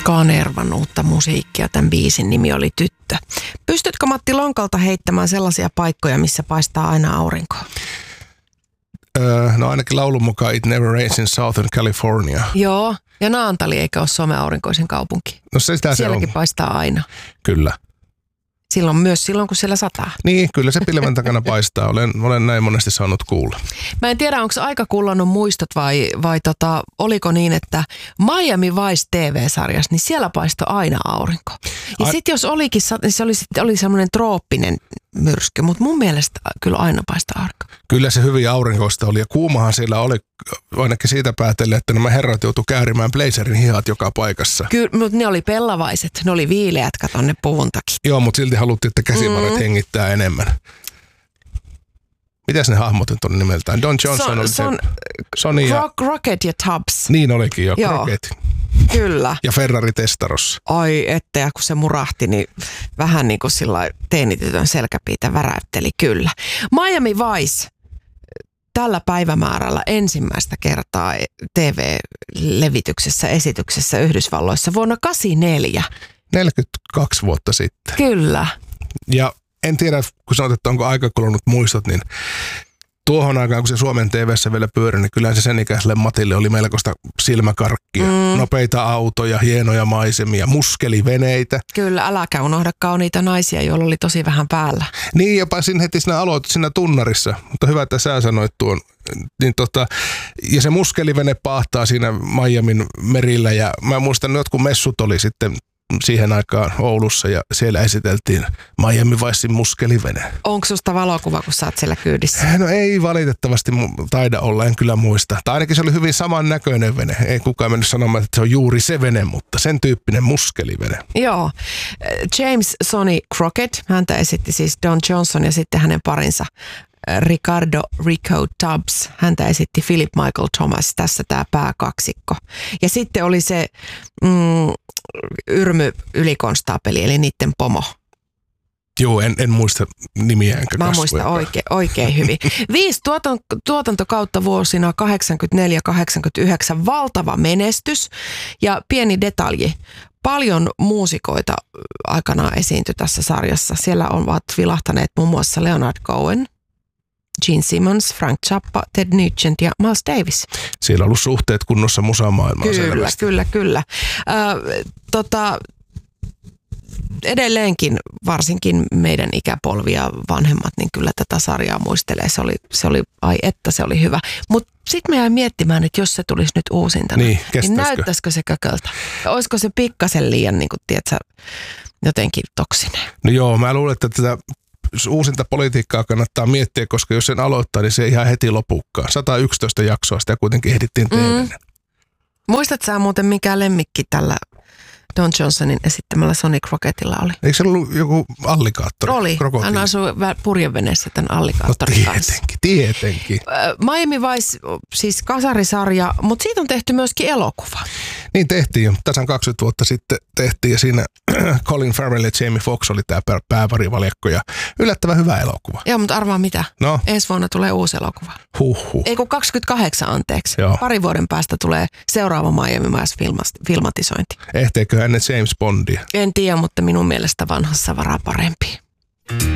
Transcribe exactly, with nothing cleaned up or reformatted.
Kanervan uutta musiikkia. Tämän biisin nimi oli Tyttö. Pystytkö Matti Lonkalta heittämään sellaisia paikkoja, missä paistaa aina aurinko? Öö, no ainakin laulun mukaan It Never Rains in Southern California. Joo, ja Naantali eikä ole Suomen aurinkoisin kaupunki. No se sitä Sielläkin se on. paistaa aina. Kyllä. Silloin myös silloin, kun siellä sataa. Niin, kyllä se pilven takana paistaa. Olen, olen näin monesti saanut kuulla. Mä en tiedä, onko aika kullannut muistot vai, vai tota, oliko niin, että Miami Vice T V-sarjassa, niin siellä paistoi aina aurinko. Ja Ai... sitten jos olikin, niin se oli, oli semmoinen trooppinen myrsky, mutta mun mielestä kyllä aina paistaa aurinko. Kyllä se hyvin aurinkoista oli ja kuumahan siellä oli ainakin siitä päätellen, että nämä herrat joutu käärimään blazerin hihat joka paikassa. Kyllä, mutta ne oli pellavaiset, ne oli viileät, kato ne puvun takia. Joo, mutta silti haluttiin, että käsivarret mm. hengittää enemmän. Mitäs ne hahmot nyt on nimeltään? Don Johnson son, oli son, se Sonny ja... Rock, Rocket ja Tubbs. Niin olikin jo, Joo. Rocket. Kyllä. Ja Ferrari Testarossa. Ai että, ja kun se murahti, niin vähän niin kuin sillä teinitytön selkäpiitä väräytteli, kyllä. Miami Vice tällä päivämäärällä ensimmäistä kertaa T V-levityksessä, esityksessä Yhdysvalloissa vuonna kahdeksankymmentäneljä. neljäkymmentäkaksi vuotta sitten. Kyllä. Ja en tiedä, kun sanot, että onko aika kulunut muistot, niin tuohon aikaan, kun se Suomen T V:ssä vielä pyöri, niin kyllä se sen ikäiselle Matille oli melkoista silmäkarkkia. Mm. Nopeita autoja, hienoja maisemia, muskeliveneitä. Kyllä, äläkä unohda kauniita naisia, joilla oli tosi vähän päällä. Niin, jopa siinä heti siinä aloitit siinä tunnarissa. Mutta hyvä, että sä sanoit tuon. Niin tota, ja se muskelivene paahtaa siinä Miamin merillä. Ja mä muistan, että jotkut messut oli sitten siihen aikaan Oulussa ja siellä esiteltiin Miami Vicein muskelivene. Onko susta valokuva, kun sä oot siellä kyydissä? No ei valitettavasti taida olla, en kyllä muista. Tai ainakin se oli hyvin saman näköinen vene. Ei kukaan mennyt sanomaan, että se on juuri se vene, mutta sen tyyppinen muskelivene. Joo. James Sonny Crockett, häntä esitti siis Don Johnson ja sitten hänen parinsa Ricardo Rico Tubbs. Häntä esitti Philip Michael Thomas. Tässä tämä pääkaksikko. Ja sitten oli se mm, Yrmy ylikonstaapeli, eli niiden pomo. Joo, en, en muista nimiä enkä kasvoja. Mä muistan oikein, oikein hyvin. Viisi tuotan, tuotantokautta vuosina kahdeksankymmentäneljä kahdeksankymmentäyhdeksän. Valtava menestys ja pieni detalji. Paljon muusikoita aikanaan esiintyi tässä sarjassa. Siellä ovat vilahtaneet muun muassa Leonard Cohen, Gene Simmons, Frank Zappa, Ted Nugent ja Miles Davis. Siellä on ollut suhteet kunnossa musamaailmaan Kyllä, selvästi. kyllä, kyllä. Äh, tota, edelleenkin varsinkin meidän ikäpolvi ja vanhemmat, niin kyllä tätä sarjaa muistelee. Se oli, se oli ai että se oli hyvä. Mutta sitten me jäin miettimään, että jos se tulisi nyt uusintana, niin, niin näyttäisikö se kököltä? Olisiko se pikkasen liian, niin kuin, tiedätkö, jotenkin toksinen? No joo, mä luulen, että tätä uusinta politiikkaa kannattaa miettiä, koska jos sen aloittaa, niin se ei ihan heti lopukkaan. sata yksitoista jaksoa sitä kuitenkin ehdittiin tehdä. Mm. Muistatko sä muuten mikä lemmikki tällä Don Johnsonin esittämällä Sonny Crockettilla oli? Eikö se ollut joku allikaattori? Oli. Krokotiili. Hän asui purjeveneessä tämän allikaattorin no, kanssa. tietenkin, tietenkin. Miami Vice, siis kasarisarja, mutta siitä on tehty myöskin elokuva. Niin tehtiin jo. Tasan kaksikymmentä vuotta sitten tehtiin ja siinä Colin Farrell ja Jamie Foxx oli tämä pääparivaljakko ja yllättävän hyvä elokuva. Joo, mutta arvaa mitä? No. Ensi vuonna tulee uusi elokuva. Huhhuh. Ei kun kaksikymmentäkahdeksan, anteeksi. Joo. Pari vuoden päästä tulee seuraava Miami Vice filmatisointi. Ehteekö hänet James Bondia? En tiedä, mutta minun mielestä vanhassa varaa parempi.